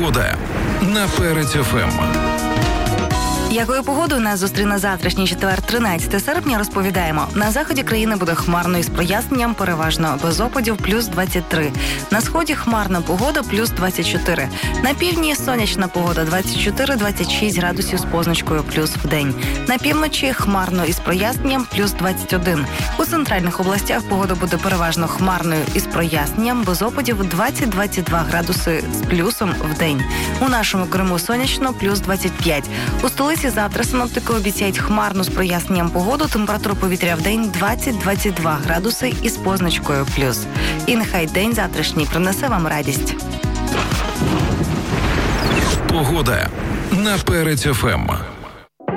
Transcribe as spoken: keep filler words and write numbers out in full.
Погода на Перець еф ем. Якою погодою нас зустріне завтрашній четвер, тринадцяте серпня, розповідаємо. На заході країни буде хмарно із проясненням, переважно без опадів, плюс двадцять три. На сході хмарна погода, плюс двадцять чотири. На півдні сонячна погода, двадцять чотири - двадцять шість градусів з позначкою плюс в день. На півночі хмарно із проясненням, плюс двадцять один. У центральних областях погода буде переважно хмарною із проясненням, без опадів, двадцять - двадцять два градуси з плюсом в день. У нашому Криму сонячно, плюс двадцять п'ять. У столиці завтра синоптики обіцяють хмарну з проясненням погоду, температура повітря в день двадцять - двадцять два градуси із позначкою плюс. І нехай день завтрашній принесе вам радість. Погода на Перець еф ем.